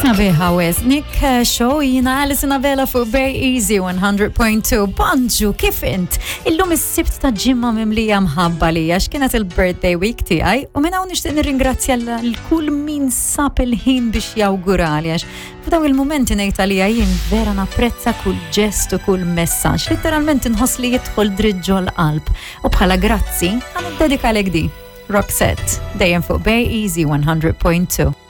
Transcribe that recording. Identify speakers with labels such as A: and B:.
A: Sabiħa Nick Show jina Alison Avella fuq Very Easy 100.2. Bonġu, kif int? Illum is-sibt ta' ġimma mimlija mħabba li għax kienet il-birthday week tiegħi u minn hawn nixtieq nirringrazzja l-kull min sab il-ħin biex jawgurali għax f'daw il-momenti ngħid għalija jien vera napprezza kull ġest u kull messaġġ. Literalment inħoss li jidħol driġġu l-qalb. U bħala grazzi għan id-dedikalek di. Roxette, dejjem fuq Very Easy 100.2.